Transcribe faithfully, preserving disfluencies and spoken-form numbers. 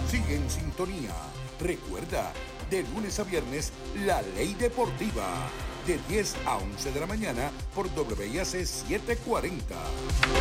Sigue en sintonía. Recuerda, de lunes a viernes, La Ley Deportiva, de diez a once de la mañana por W I A C setecientos cuarenta.